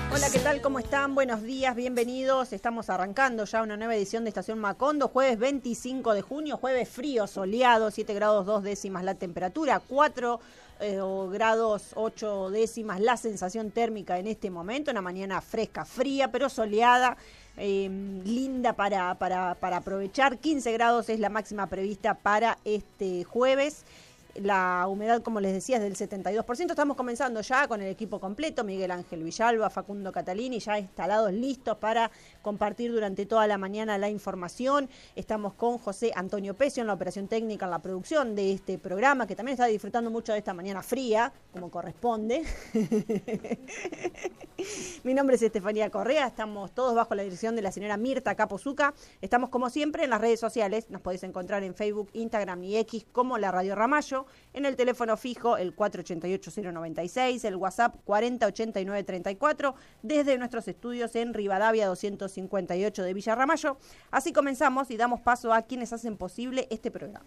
Hola, ¿qué tal? ¿Cómo están? Buenos días, bienvenidos. Estamos arrancando ya una nueva edición de Estación Macondo, jueves 25 de junio, jueves frío, soleado, 7 grados 2 décimas la temperatura, 4 grados 8 décimas la sensación térmica en este momento, una mañana fresca, fría, pero soleada, linda para aprovechar. 15 grados es la máxima prevista para este jueves. La humedad, como les decía, es del 72%. Estamos comenzando ya con el equipo completo, Miguel Ángel Villalba, Facundo Catalini, ya instalados, listos para compartir durante toda la mañana la información. Estamos con José Antonio Pecio en la operación técnica, en la producción de este programa, que también está disfrutando mucho de esta mañana fría, como corresponde. Mi nombre es Estefanía Correa, estamos todos bajo la dirección de la señora Mirta Capozuca. Estamos como siempre en las redes sociales, nos podéis encontrar en Facebook, Instagram y X como La Radio Ramallo, en el teléfono fijo el 488-096, el WhatsApp 408934, desde nuestros estudios en Rivadavia 258 de Villa Ramallo. Así comenzamos y damos paso a quienes hacen posible este programa.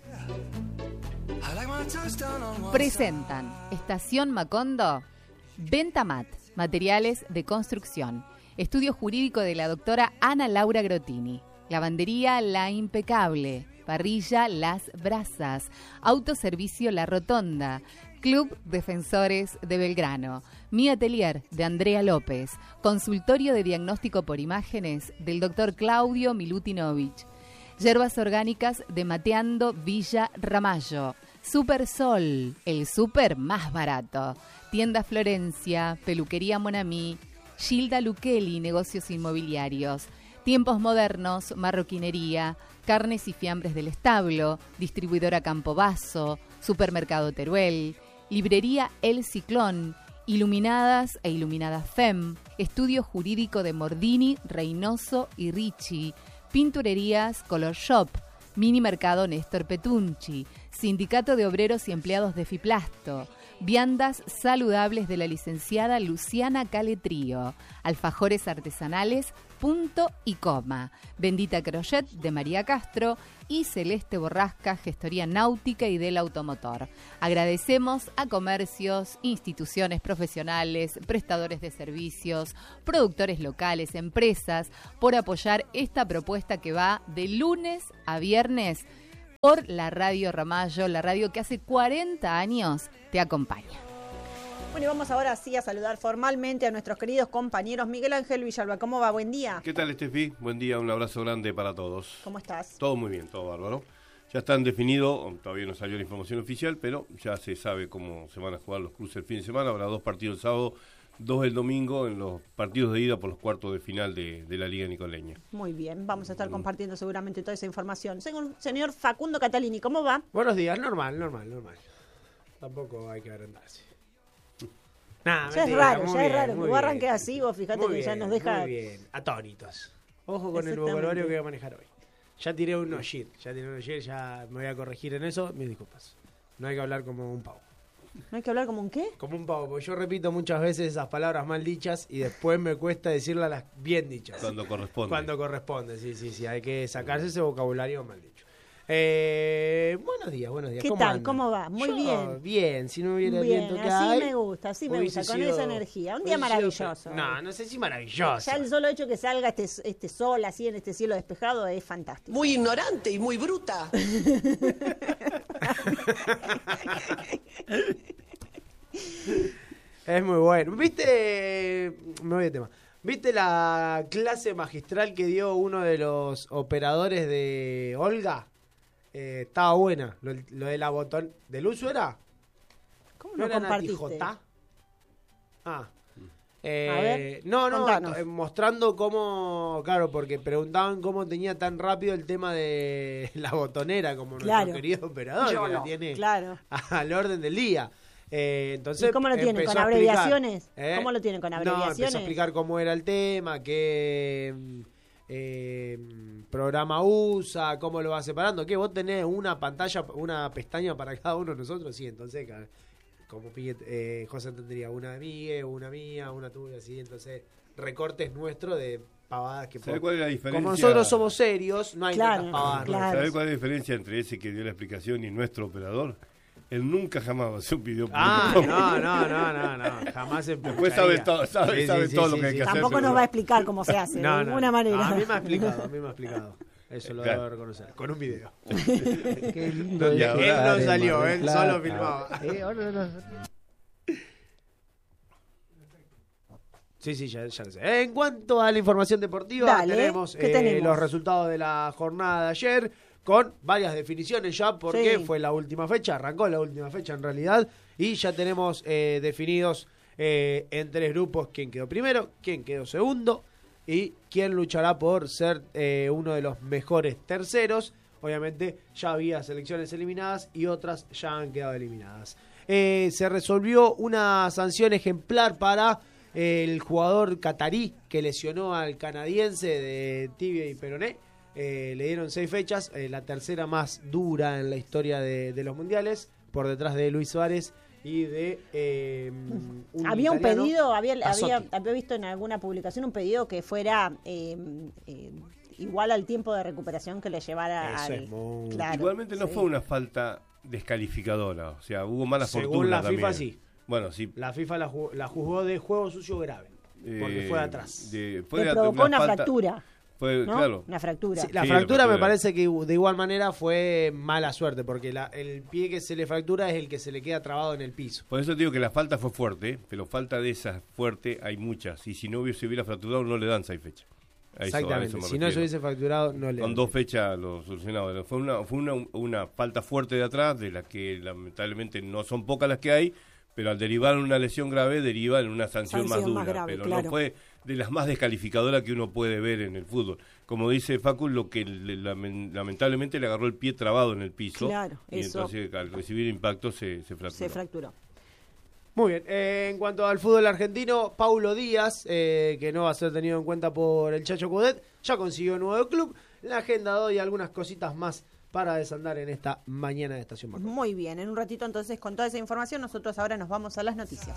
Presentan Estación Macondo, Ventamat, materiales de construcción, estudio jurídico de la doctora Ana Laura Grotini, lavandería La Impecable, parrilla Las Brasas, autoservicio La Rotonda, Club Defensores de Belgrano, Mi Atelier de Andrea López, consultorio de diagnóstico por imágenes del doctor Claudio Milutinovich, yerbas orgánicas de Mateando Villa Ramallo, Super Sol, el súper más barato, tienda Florencia, peluquería Monamí, Gilda Luqueli, negocios inmobiliarios, Tiempos Modernos, marroquinería, carnes y fiambres del establo, distribuidora Campobasso, supermercado Teruel, librería El Ciclón, Iluminadas e Iluminadas FEM, estudio jurídico de Mordini, Reynoso y Ricci, pinturerías Color Shop, mini mercado Néstor Petunchi, sindicato de obreros y empleados de Fiplasto, viandas saludables de la licenciada Luciana Caletrío, alfajores artesanales Punto y Coma, Bendita Crochet de María Castro y Celeste Borrasca, gestoría náutica y del automotor. Agradecemos a comercios, instituciones profesionales, prestadores de servicios, productores locales, empresas, por apoyar esta propuesta que va de lunes a viernes por la Radio Ramallo, la radio que hace 40 años te acompaña. Bueno, y vamos ahora sí a saludar formalmente a nuestros queridos compañeros. Miguel Ángel Villalba, ¿cómo va? Buen día. ¿Qué tal, Estefi? Buen día, un abrazo grande para todos. ¿Cómo estás? Todo muy bien, todo bárbaro. Ya están definidos, todavía no salió la información oficial, pero ya se sabe cómo se van a jugar los cruces el fin de semana. Habrá 2 partidos el sábado, 2 el domingo en los partidos de ida por los cuartos de final de la Liga Nicoleña. Muy bien, vamos a estar compartiendo seguramente toda esa información. Señor Facundo Catalini, ¿cómo va? Buenos días, normal. Tampoco hay que agrandarse. Nah, ya mentira, es raro. Vos arranqué así, vos fíjate muy que bien, ya nos deja... Muy bien, atónitos. Ojo con el vocabulario que voy a manejar hoy. Ya tiré un no-shit, ya me voy a corregir en eso, mis disculpas. No hay que hablar como un pavo. ¿No hay que hablar como un qué? Como un pavo, porque yo repito muchas veces esas palabras mal dichas y después me cuesta decirlas las bien dichas. Cuando corresponde. Sí, hay que sacarse ese vocabulario mal dicho. Buenos días. ¿Qué ¿Cómo tal? andan? ¿Cómo va? Muy bien. Bien, si no hubiera bien, viento que así hay. me gusta, con esa energía. Un día maravilloso. No sé si maravilloso. Ya el solo hecho que salga este sol así en este cielo despejado es fantástico. Muy ignorante y muy bruta. Es muy bueno. ¿Viste? Me voy de tema. ¿Viste la clase magistral que dio uno de los operadores de Olga? Estaba buena. Lo de la botón. ¿Del uso era? ¿Cómo no era compartiste? A ver, no, contanos. mostrando cómo, claro, porque preguntaban cómo tenía tan rápido el tema de la botonera, como nuestro querido operador, que lo tiene al orden del día. Entonces, ¿y cómo lo tienen? ¿Con abreviaciones? ¿Cómo lo tienen? ¿Con abreviaciones? No, empezó a explicar cómo era el tema, qué programa usa, cómo lo va separando. ¿Qué? ¿Vos tenés una pantalla, una pestaña para cada uno de nosotros? Sí, entonces, como José tendría una de Miguel, una mía, una tuya, así, entonces recortes nuestros de pavadas que ¿Sabe cuál es la diferencia? Como nosotros somos serios, no hay tantas pavadas. Claro. ¿Sabe cuál es la diferencia entre ese que dio la explicación y nuestro operador? Él nunca jamás va a hacer un video público. No. Jamás se Después sabe todo, sabe todo lo que hay que hacer. Tampoco nos va a explicar cómo se hace, de ninguna manera. A mí me ha explicado. Eso lo debo reconocer. Con un video. Qué lindo. Él no salió, él Plata. solo filmaba. Sí, ya lo sé. En cuanto a la información deportiva, Dale, tenemos, ¿qué tenemos? los resultados de la jornada de ayer, con varias definiciones ya, porque Sí. fue la última fecha, arrancó la última fecha en realidad, y ya tenemos definidos en 3 grupos quién quedó primero, quién quedó segundo, y quién luchará por ser uno de los mejores terceros. Obviamente ya había selecciones eliminadas y otras ya han quedado eliminadas. Se resolvió una sanción ejemplar para el jugador catarí que lesionó al canadiense de tibia y peroné. Le dieron 6 fechas, la tercera más dura en la historia de los mundiales, por detrás de Luis Suárez y de Había un italiano, pedido, Azzotti. había visto en alguna publicación un pedido que fuera igual al tiempo de recuperación que le llevara Eso al... es muy- Claro, Igualmente no sí. fue una falta descalificadora, o sea, hubo mala Según fortuna la FIFA, también. sí. Bueno, sí. La FIFA la juzgó de juego sucio grave, porque fue de atrás. Le provocó una fractura, Fue, ¿no? claro. Una fractura. Sí, la Sí, fractura la me fractura. parece que de igual manera fue mala suerte, porque el pie que se le fractura es el que se le queda trabado en el piso. Por eso digo que la falta fue fuerte, pero falta de esas fuerte hay muchas. Y si no se hubiera fracturado, no le dan 6 fechas. A eso Exactamente, me si no se refiero. hubiese fracturado, no le Con dan. 2 fechas lo solucionaba. Fue una falta fuerte de atrás, de la que lamentablemente no son pocas las que hay, pero al derivar en una lesión grave, deriva en una sanción más Sanción dura. más grave, pero claro. no fue de las más descalificadoras que uno puede ver en el fútbol. Como dice Facu, lo que lamentablemente le agarró el pie trabado en el piso. Claro, y eso. entonces al recibir impacto se fracturó. Se fracturó. Muy bien, en cuanto al fútbol argentino, Paulo Díaz, que no va a ser tenido en cuenta por el Chacho Coudet, ya consiguió un nuevo club. La agenda de hoy y algunas cositas más para desandar en esta mañana de Estación Macondo. Muy bien, en un ratito entonces con toda esa información nosotros ahora nos vamos a las noticias.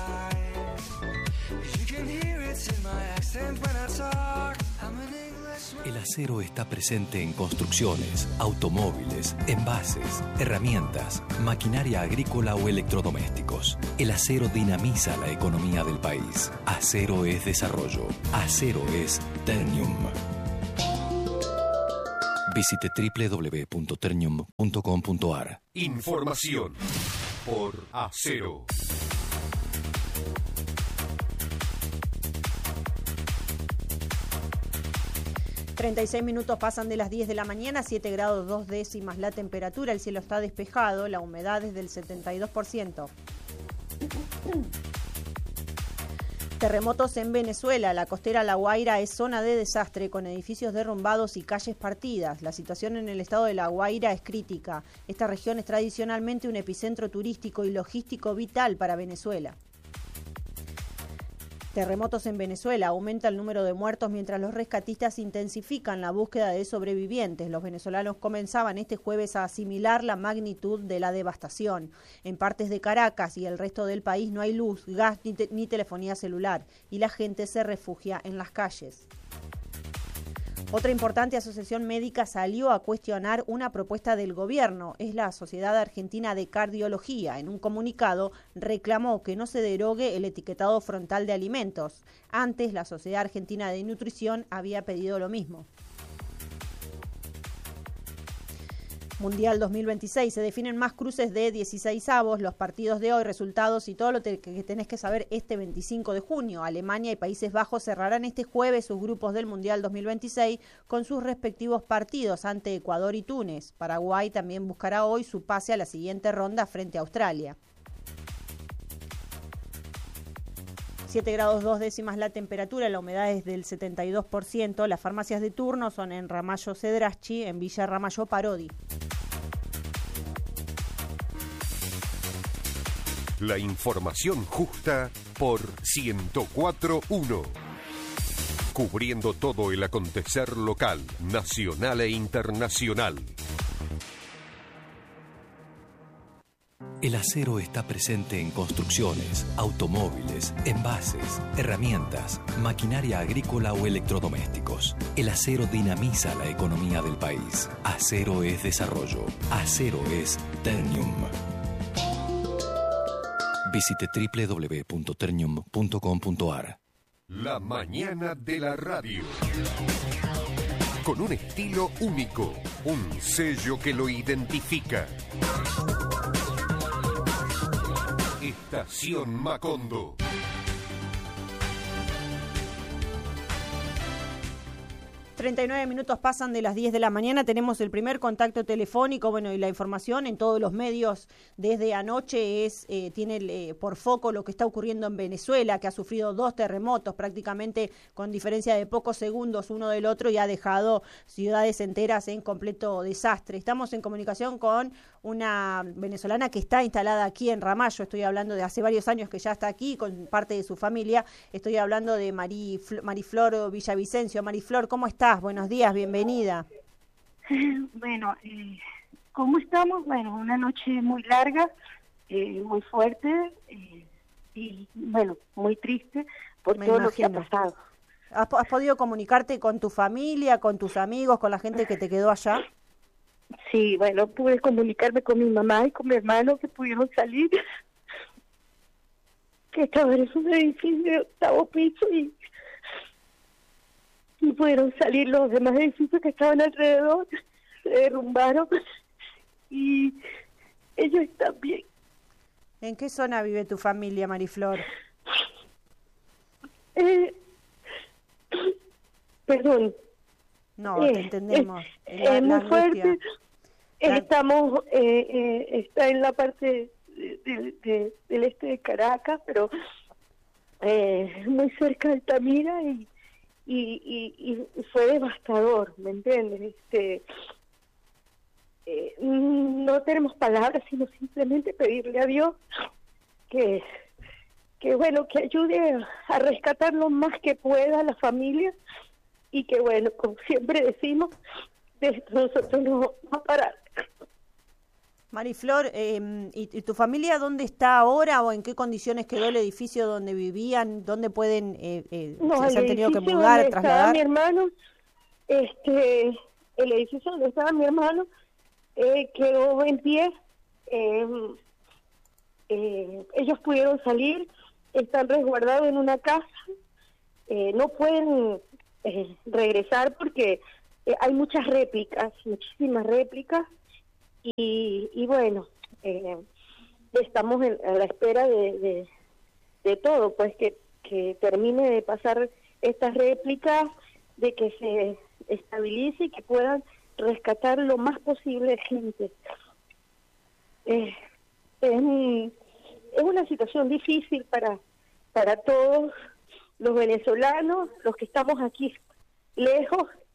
El acero está presente en construcciones, automóviles, envases, herramientas, maquinaria agrícola o electrodomésticos. El acero dinamiza la economía del país. Acero es desarrollo. Acero es Ternium. Visite www.ternium.com.ar. Información por Acero. 36 minutos pasan de las 10 de la mañana, 7 grados 2 décimas la temperatura, el cielo está despejado, la humedad es del 72%. Terremotos en Venezuela. La costera La Guaira es zona de desastre con edificios derrumbados y calles partidas. La situación en el estado de La Guaira es crítica. Esta región es tradicionalmente un epicentro turístico y logístico vital para Venezuela. Terremotos en Venezuela. Aumenta el número de muertos mientras los rescatistas intensifican la búsqueda de sobrevivientes. Los venezolanos comenzaban este jueves a asimilar la magnitud de la devastación. En partes de Caracas y el resto del país no hay luz, gas ni telefonía celular y la gente se refugia en las calles. Otra importante asociación médica salió a cuestionar una propuesta del gobierno. Es la Sociedad Argentina de Cardiología. En un comunicado reclamó que no se derogue el etiquetado frontal de alimentos. Antes, la Sociedad Argentina de Nutrición había pedido lo mismo. Mundial 2026. Se definen más cruces de 16avos, los partidos de hoy, resultados y todo lo que tenés que saber este 25 de junio. Alemania y Países Bajos cerrarán este jueves sus grupos del Mundial 2026 con sus respectivos partidos ante Ecuador y Túnez. Paraguay también buscará hoy su pase a la siguiente ronda frente a Australia. 7 grados 2 décimas la temperatura, la humedad es del 72%. Las farmacias de turno son en Ramallo Cedraschi, en Villa Ramallo Parodi. La información justa por 104.1. Cubriendo todo el acontecer local, nacional e internacional. El acero está presente en construcciones, automóviles, envases, herramientas, maquinaria agrícola o electrodomésticos. El acero dinamiza la economía del país. Acero es desarrollo. Acero es Ternium. Visite www.ternium.com.ar. La mañana de la radio. Con un estilo único, un sello que lo identifica. Estación Macondo. 39 minutos pasan de las 10 de la mañana, tenemos el primer contacto telefónico, bueno, y la información en todos los medios desde anoche tiene por foco lo que está ocurriendo en Venezuela, que ha sufrido 2 terremotos prácticamente con diferencia de pocos segundos uno del otro y ha dejado ciudades enteras en completo desastre. Estamos en comunicación con una venezolana que está instalada aquí en Ramallo, estoy hablando de hace varios años que ya está aquí con parte de su familia, estoy hablando de Mariflor Villavicencio. Mariflor, ¿cómo estás? Buenos días, bienvenida. Bueno, ¿cómo estamos? Bueno, una noche muy larga, muy fuerte y, bueno, muy triste por todo lo que ha pasado. ¿Has podido comunicarte con tu familia, con tus amigos, con la gente que te quedó allá? Sí, bueno, pude comunicarme con mi mamá y con mi hermano que pudieron salir, que estaban en un edificio de 8º piso y pudieron salir los demás edificios que estaban alrededor, se derrumbaron y ellos están bien. ¿En qué zona vive tu familia, Mariflor? Perdón. No, te entendemos. Es muy fuerte. Estamos, está en la parte del este de Caracas, pero muy cerca de Altamira y fue devastador, ¿me entiendes? No tenemos palabras, sino simplemente pedirle a Dios que bueno, que ayude a rescatar lo más que pueda a la familia y que, bueno, como siempre decimos, nosotros no vamos a parar. Mariflor, ¿y tu familia dónde está ahora o en qué condiciones quedó el edificio donde vivían? ¿Dónde pueden, se han tenido que mudar, trasladar? Mi hermano, el edificio donde estaba mi hermano quedó en pie. Ellos pudieron salir, están resguardados en una casa, no pueden regresar porque hay muchas réplicas, muchísimas réplicas. Y bueno, estamos a la espera de todo, pues que termine de pasar estas réplicas, de que se estabilice y que puedan rescatar lo más posible de gente. Es una situación difícil para todos los venezolanos, los que estamos aquí lejos,